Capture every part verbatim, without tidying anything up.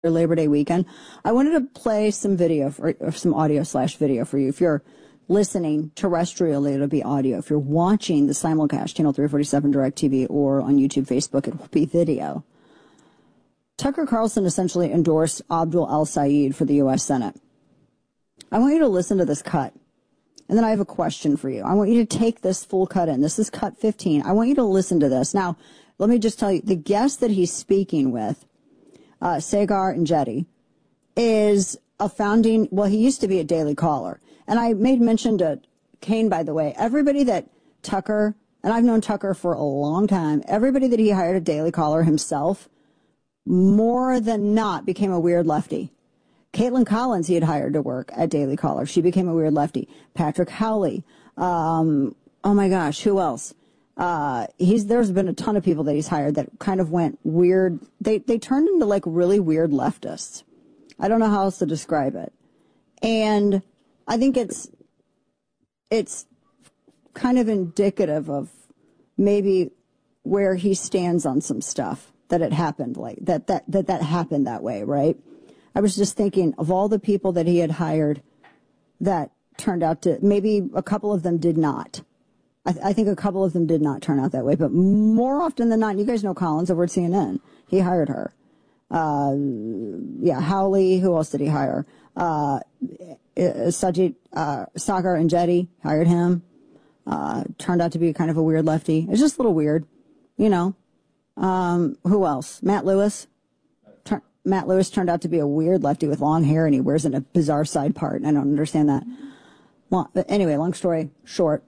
Labor Day weekend. I wanted to play some video for, or some audio slash video for you. If you're listening terrestrially, it'll be audio. If you're watching the simulcast, channel three forty-seven DirecTV, or on YouTube, Facebook, it will be video. Tucker Carlson essentially endorsed Abdul El-Sayed for the U S Senate. I want you to listen to this cut. And then I have a question for you. I want you to take this full cut in. This is cut fifteen. I want you to listen to this. Now, let me just tell you, the guest that he's speaking with, uh, Saagar Enjeti, is a founding, well, he used to be a Daily Caller. And I made mention to Kane, by the way, everybody that Tucker, and I've known Tucker for a long time, everybody that he hired at Daily Caller himself, more than not, became a weird lefty. Caitlin Collins he had hired to work at Daily Caller. She became a weird lefty. Patrick Howley. Um, oh, my gosh, who else? Uh, he's, there's been a ton of people that he's hired that kind of went weird. They, they turned into like really weird leftists. I don't know how else to describe it. And I think it's, it's kind of indicative of maybe where he stands on some stuff that it happened like that, that, that, that happened that way, right? I was just thinking of all the people that he had hired that turned out to, maybe a couple of them did not. I, th- I think a couple of them did not turn out that way, but more often than not, you guys know Collins over at C N N. He hired her. Uh, yeah, Howley. Who else did he hire? Uh, Sajid, uh, Saagar Enjeti hired him. Uh, turned out to be kind of a weird lefty. It's just a little weird, you know. Um, who else? Matt Lewis. Tur- Matt Lewis turned out to be a weird lefty with long hair, and he wears it in a bizarre side part. And I don't understand that. Well, but anyway, long story short.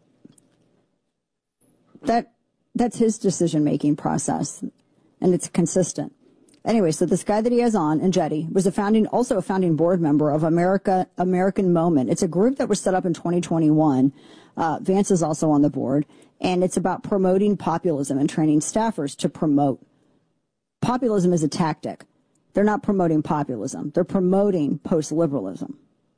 That, that's his decision-making process, and it's consistent. Anyway, so this guy that he has on, Enjeti, was a founding, also a founding board member of America, American Moment. It's a group that was set up in twenty twenty-one. Uh, Vance is also on the board, and it's about promoting populism and training staffers to promote. Populism is a tactic. They're not promoting populism. They're promoting post-liberalism.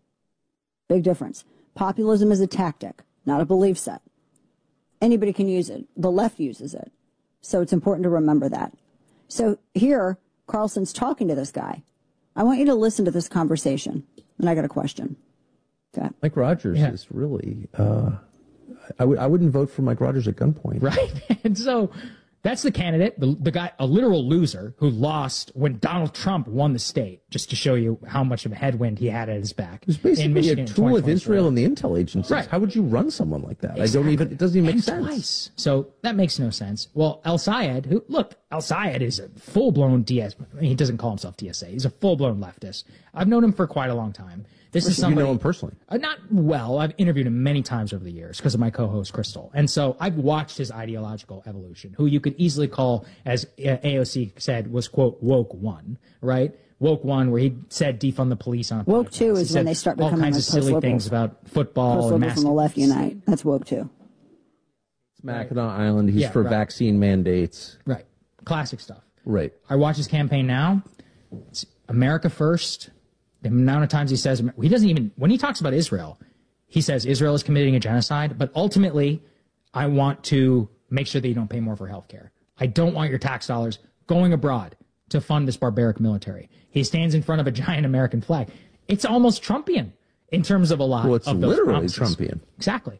Big difference. Populism is a tactic, not a belief set. Anybody can use it. The left uses it. So it's important to remember that. So here, Carlson's talking to this guy. I want you to listen to this conversation. And I got a question. Okay. Mike Rogers yeah. is really, uh, I, w- I wouldn't vote for Mike Rogers at gunpoint. Right. And so that's the candidate, the, the guy, a literal loser who lost when Donald Trump won the state, just to show you how much of a headwind he had at his back. It was basically in Michigan a tool of Israel and the intel agencies. Right. How would you run someone like that? Exactly. I don't even, it doesn't even make and sense. Twice. So that makes no sense. Well, El-Sayed, who, look, El-Sayed is a full-blown D S, I mean, he doesn't call himself T S A. He's a full-blown leftist. I've known him for quite a long time. This is somebody, you know him personally? Uh, not well. I've interviewed him many times over the years because of my co-host Crystal, and so I've watched his ideological evolution. Who you could easily call, as A O C said, was quote woke one, right? Woke one, where he said defund the police on a woke podcast. two is he when they start becoming all kinds like of silly things about football and from the left unite. That's woke two. It's Mackinac Island. He's yeah, for right. vaccine mandates. Right, classic stuff. Right. I watch his campaign now. It's America first. The amount of times he says, he doesn't even, when he talks about Israel, he says Israel is committing a genocide, but ultimately, I want to make sure that you don't pay more for health care. I don't want your tax dollars going abroad to fund this barbaric military. He stands in front of a giant American flag. It's almost Trumpian in terms of a lot well, it's of those literally promises. Trumpian. Exactly.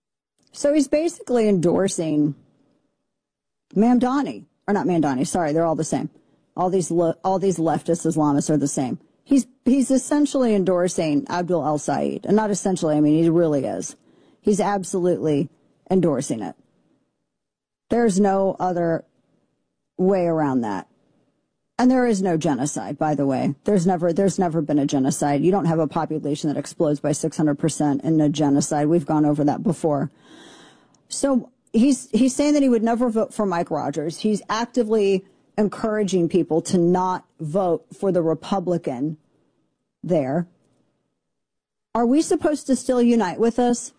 So he's basically endorsing Mamdani, or not Mamdani, sorry, they're all the same. All these, le- all these leftist Islamists are the same. He's he's essentially endorsing Abdul El-Sayed. And not essentially, I mean, he really is. He's absolutely endorsing it. There's no other way around that. And there is no genocide, by the way. There's never there's never been a genocide. You don't have a population that explodes by six hundred percent in a genocide. We've gone over that before. So he's he's saying that he would never vote for Mike Rogers. He's actively encouraging people to not vote for the Republican there. Are we supposed to still unite with us?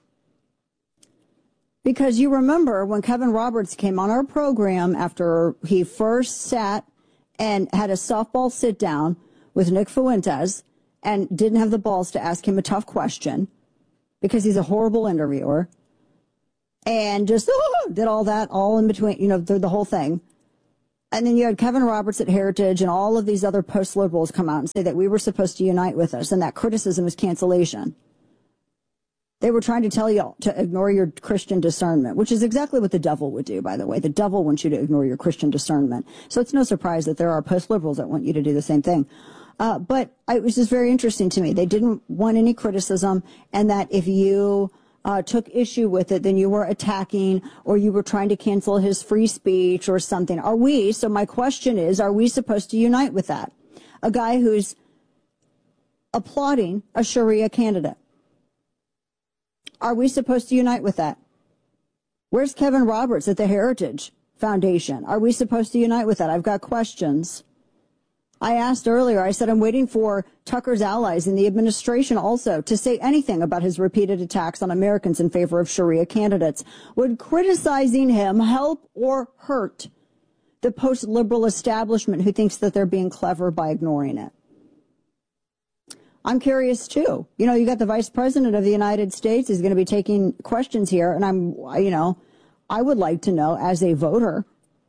Because you remember when Kevin Roberts came on our program after he first sat and had a softball sit down with Nick Fuentes and didn't have the balls to ask him a tough question because he's a horrible interviewer and just oh, did all that all in between, you know, the, the whole thing. And then you had Kevin Roberts at Heritage and all of these other post-liberals come out and say that we were supposed to unite with us, and that criticism is cancellation. They were trying to tell you to ignore your Christian discernment, which is exactly what the devil would do, by the way. The devil wants you to ignore your Christian discernment. So it's no surprise that there are post-liberals that want you to do the same thing. Uh, but it was just very interesting to me. They didn't want any criticism, and that if you uh, took issue with it, then you were attacking or you were trying to cancel his free speech or something. Are we, so my question is, are we supposed to unite with that? A guy who's applauding a Sharia candidate. Are we supposed to unite with that? Where's Kevin Roberts at the Heritage Foundation? Are we supposed to unite with that? I've got questions. I asked earlier, I said I'm waiting for Tucker's allies in the administration also to say anything about his repeated attacks on Americans in favor of Sharia candidates. Would criticizing him help or hurt the post-liberal establishment who thinks that they're being clever by ignoring it? I'm curious, too. You know, you got the Vice President of the United States is going to be taking questions here, and I'm, you know, I would like to know, as a voter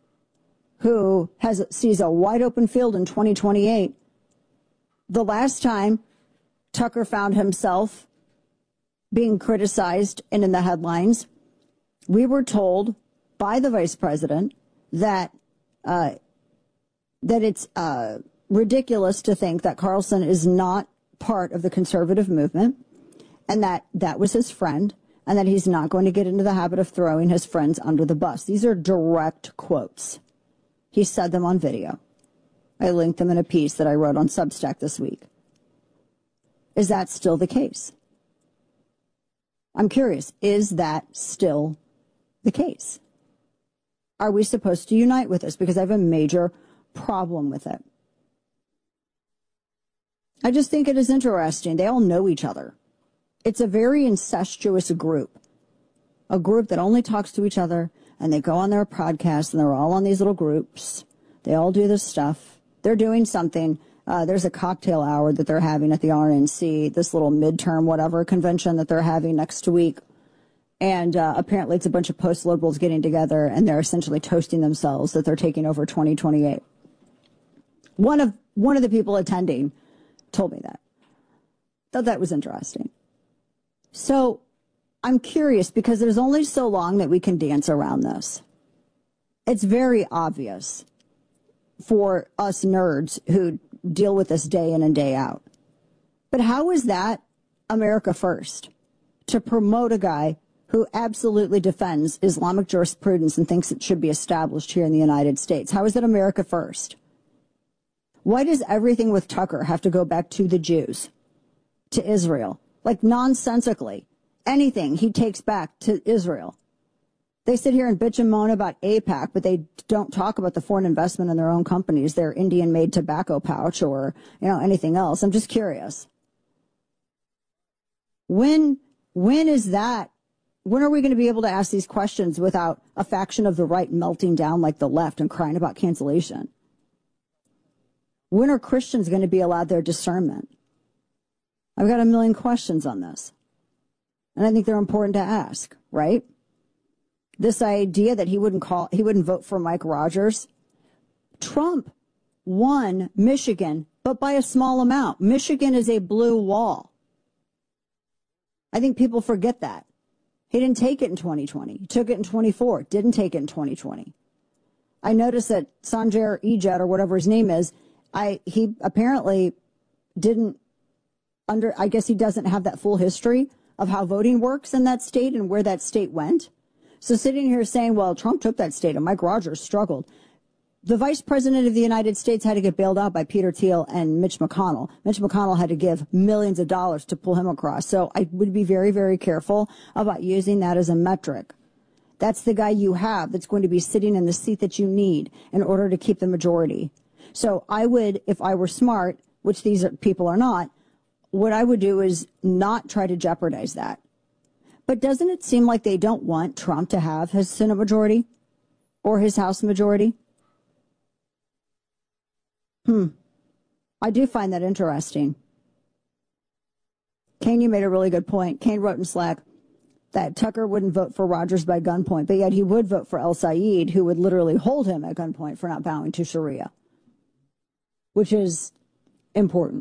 who has sees a wide open field in twenty twenty-eight, the last time Tucker found himself being criticized and in the headlines, we were told by the Vice President that uh, that it's uh, ridiculous to think that Carlson is not part of the conservative movement, and that that was his friend, and that he's not going to get into the habit of throwing his friends under the bus. These are direct quotes. He said them on video. I linked them in a piece that I wrote on Substack this week. Is that still the case? I'm curious, is that still the case? Are we supposed to unite with this? Because I have a major problem with it. I just think it is interesting. They all know each other. It's a very incestuous group, a group that only talks to each other, and they go on their podcasts, and they're all on these little groups. They all do this stuff. They're doing something. Uh, there's a cocktail hour that they're having at the R N C, this little midterm whatever convention that they're having next week. And uh, apparently it's a bunch of post-liberals getting together, and they're essentially toasting themselves that they're taking over twenty twenty-eight. One of one of the people attending told me that. Thought that was interesting. So I'm curious, because there's only so long that we can dance around this. It's very obvious for us nerds who deal with this day in and day out. But how is that America first? To promote a guy who absolutely defends Islamic jurisprudence and thinks it should be established here in the United States. How is that America first? Why does everything with Tucker have to go back to the Jews, to Israel? Like nonsensically, anything he takes back to Israel. They sit here and bitch and moan about AIPAC, but they don't talk about the foreign investment in their own companies, their Indian-made tobacco pouch or, you know, anything else. I'm just curious. When, when is that? When are we going to be able to ask these questions without a faction of the right melting down like the left and crying about cancellation? When are Christians going to be allowed their discernment? I've got a million questions on this. And I think they're important to ask, right? This idea that he wouldn't call, he wouldn't vote for Mike Rogers. Trump won Michigan, but by a small amount. Michigan is a blue wall. I think people forget that. He didn't take it in twenty twenty. He took it in twenty-four. Didn't take it in twenty twenty. I noticed that Sanjay Ejad, or whatever his name is, I he apparently didn't under, I guess he doesn't have that full history of how voting works in that state and where that state went. So sitting here saying, well, Trump took that state and Mike Rogers struggled. The vice president of the United States had to get bailed out by Peter Thiel and Mitch McConnell. Mitch McConnell had to give millions of dollars to pull him across. So I would be very, very careful about using that as a metric. That's the guy you have that's going to be sitting in the seat that you need in order to keep the majority. So I would, if I were smart, which these people are not, what I would do is not try to jeopardize that. But doesn't it seem like they don't want Trump to have his Senate majority or his House majority? Hmm. I do find that interesting. Kane, you made a really good point. Kane wrote in Slack, that Tucker wouldn't vote for Rogers by gunpoint, but yet he would vote for El Sayed, who would literally hold him at gunpoint for not bowing to Sharia, which is important.